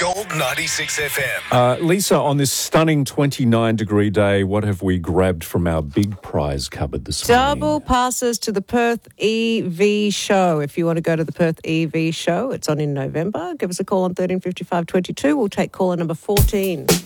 Gold 96 FM. Lisa, on this stunning 29-degree day, what have we grabbed from our big prize cupboard this morning? Double passes to the Perth EV show. If you want to go to the Perth EV show, it's on in November. Give us a call on 1355 22. We'll take caller number 14.